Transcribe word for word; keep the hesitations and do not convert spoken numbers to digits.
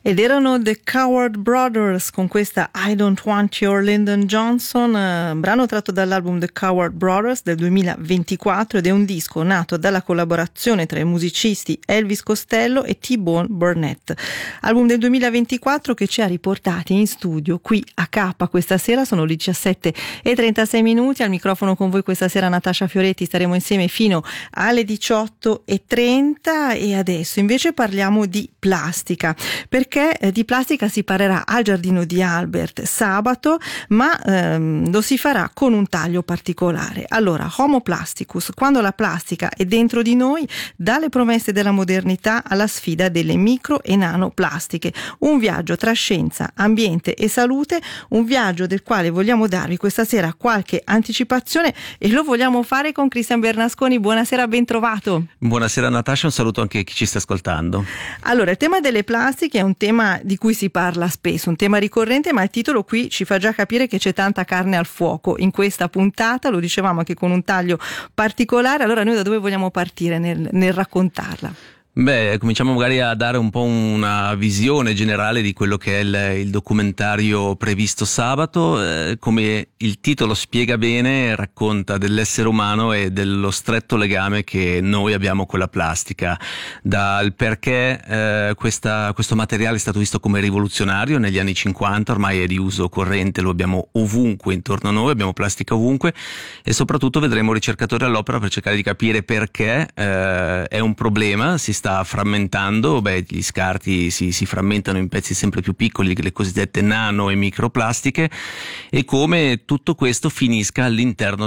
Ed erano The Coward Brothers con questa I Don't Want Your Lyndon Johnson, eh, brano tratto dall'album The Coward Brothers del duemilaventiquattro, ed è un disco nato dalla collaborazione tra i musicisti Elvis Costello e T-Bone Burnett. Album del duemilaventiquattro che ci ha riportati in studio qui a K questa sera. Sono le diciassette e trentasei minuti, al microfono con voi questa sera Natascia Fioretti, staremo insieme fino alle diciotto e trenta e adesso invece parliamo di plastica, perché di plastica si parlerà al Giardino di Albert sabato, ma ehm, lo si farà con un taglio particolare. Allora, Homo Plasticus, quando la plastica è dentro di noi, dalle promesse della modernità alla sfida delle micro e nanoplastiche. Un viaggio tra scienza, ambiente e salute, un viaggio del quale vogliamo darvi questa sera qualche anticipazione e lo vogliamo fare con Cristian Bernasconi. Buonasera, ben trovato. Buonasera Natascia, un saluto anche a chi ci sta ascoltando. Allora, il tema delle plastiche è un tema di cui si parla spesso, un tema ricorrente, ma il titolo qui ci fa già capire che c'è tanta carne al fuoco in questa puntata, lo dicevamo anche con un taglio particolare. Allora noi da dove vogliamo partire nel, nel raccontarla? Beh, cominciamo magari a dare un po' una visione generale di quello che è il, il documentario previsto sabato. Eh, come il titolo spiega bene, racconta dell'essere umano e dello stretto legame che noi abbiamo con la plastica, dal perché eh, questa, questo materiale è stato visto come rivoluzionario negli anni cinquanta, ormai è di uso corrente, lo abbiamo ovunque intorno a noi, abbiamo plastica ovunque, e soprattutto vedremo ricercatori all'opera per cercare di capire perché eh, è un problema, si sta sta frammentando. Beh, gli scarti si, si frammentano in pezzi sempre più piccoli, le cosiddette nano e microplastiche, e come tutto questo finisca all'interno